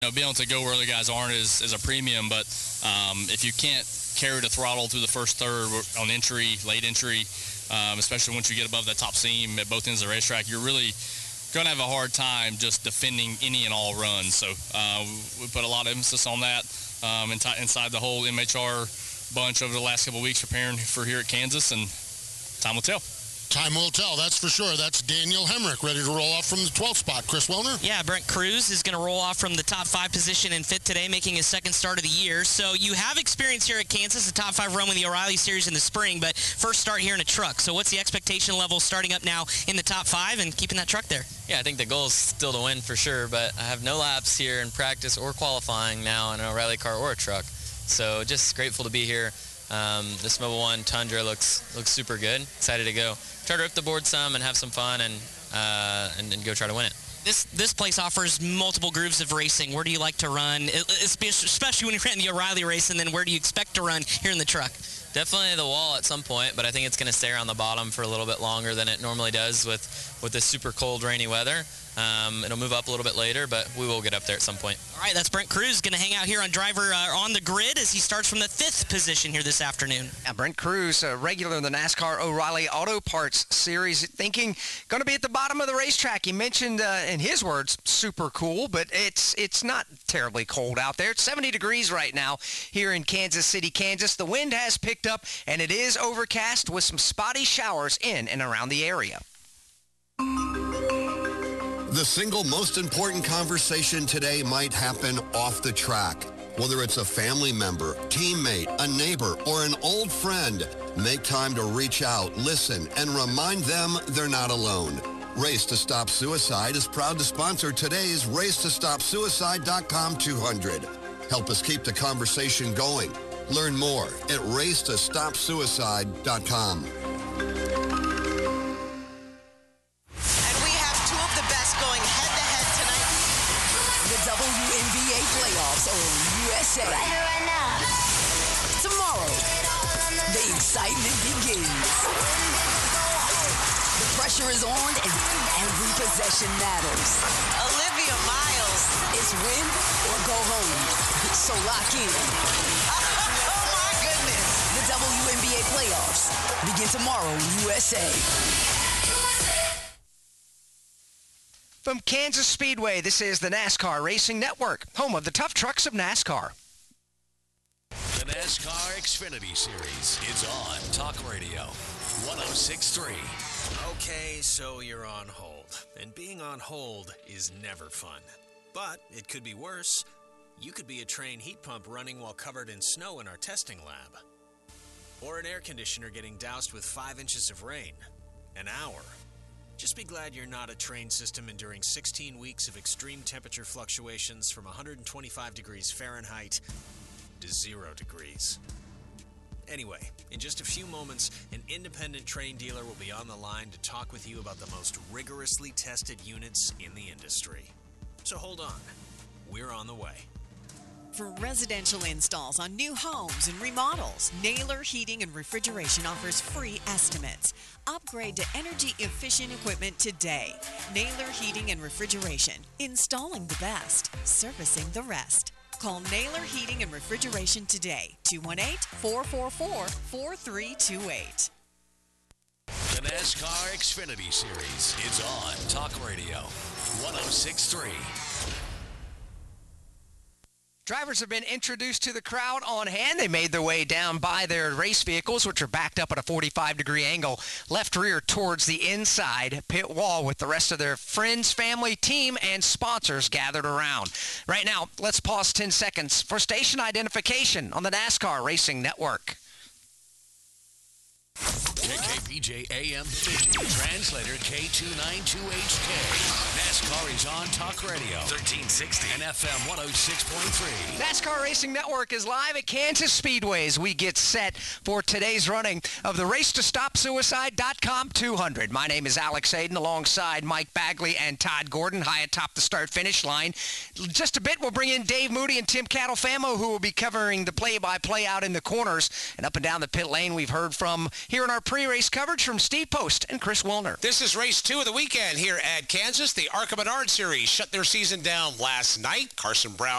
being able to go where other guys aren't is a premium, but if you can't carry the throttle through the first third on entry, late entry, especially once you get above that top seam at both ends of the racetrack, you're really going to have a hard time just defending any and all runs. So we put a lot of emphasis on that inside the whole MHR bunch over the last couple of weeks preparing for here at Kansas, and time will tell. Time will tell, that's for sure. That's Daniel Hemrick ready to roll off from the 12th spot. Chris Wilner? Yeah, Brent Cruz is going to roll off from the top 5 position in 5th today, making his second start of the year. So you have experience here at Kansas, a top 5 run with the O'Reilly Series in the spring, but first start here in a truck. So what's the expectation level starting up now in the top 5 and keeping that truck there? Yeah, I think the goal is still to win for sure, but I have no laps here in practice or qualifying now in an O'Reilly car or a truck. So just grateful to be here. This Mobil 1 Tundra looks super good. Excited to go try to rip the board some and have some fun and go try to win it. This place offers multiple grooves of racing. Where do you like to run, especially when you ran the O'Reilly race, and then where do you expect to run here in the truck? Definitely the wall at some point, but I think it's going to stay around the bottom for a little bit longer than it normally does with this super cold, rainy weather. It'll move up a little bit later, but we will get up there at some point. All right, that's Brent Cruz going to hang out here on driver on the grid as he starts from the 5th position here this afternoon. Yeah, Brent Cruz, a regular in the NASCAR O'Reilly Auto Parts Series, thinking going to be at the bottom of the racetrack. He mentioned, in his words, super cool, but it's not terribly cold out there. It's 70 degrees right now here in Kansas City, Kansas. The wind has picked up, and it is overcast with some spotty showers in and around the area. The single most important conversation today might happen off the track. Whether it's a family member, teammate, a neighbor, or an old friend, make time to reach out, listen, and remind them they're not alone. Race to Stop Suicide is proud to sponsor today's RaceToStopSuicide.com 200. Help us keep the conversation going. Learn more at RaceToStopSuicide.com. WNBA playoffs on USA. Right now. Tomorrow, the excitement begins. The pressure is on and every possession matters. Olivia Miles. It's win or go home. So lock in. Oh my goodness. The WNBA playoffs begin tomorrow in USA. From Kansas Speedway, this is the NASCAR Racing Network, home of the tough trucks of NASCAR. The NASCAR Xfinity Series is on Talk Radio 106.3. Okay, so you're on hold. And being on hold is never fun. But it could be worse. You could be a train heat pump running while covered in snow in our testing lab. Or an air conditioner getting doused with 5 inches of rain. An hour. Just be glad you're not a train system enduring 16 weeks of extreme temperature fluctuations from 125 degrees Fahrenheit to 0 degrees. Anyway, in just a few moments, an independent train dealer will be on the line to talk with you about the most rigorously tested units in the industry. So hold on. We're on the way. For residential installs on new homes and remodels, Naylor Heating and Refrigeration offers free estimates. Upgrade to energy-efficient equipment today. Naylor Heating and Refrigeration. Installing the best, servicing the rest. Call Naylor Heating and Refrigeration today. 218-444-4328. The NASCAR Xfinity Series is on Talk Radio 106.3. Drivers have been introduced to the crowd on hand. They made their way down by their race vehicles, which are backed up at a 45-degree angle, left rear towards the inside pit wall with the rest of their friends, family, team, and sponsors gathered around. Right now, let's pause 10 seconds for station identification on the NASCAR Racing Network. KKPJ AM Bemidji, translator K292HK. NASCAR is on Talk Radio 1360 and FM 106.3. NASCAR Racing Network is live at Kansas Speedway as we get set for today's running of the RaceToStopSuicide.com 200. My name is Alex Hayden alongside Mike Bagley and Todd Gordon high atop the start-finish line. Just a bit, we'll bring in Dave Moody and Tim Catalfamo, who will be covering the play-by-play out in the corners and up and down the pit lane. We've heard from here in our pre pre-race coverage from Steve Post and Chris Wilner. This is race 2 of the weekend here at Kansas. The ARCA Menard Series shut their season down last night. Carson Brown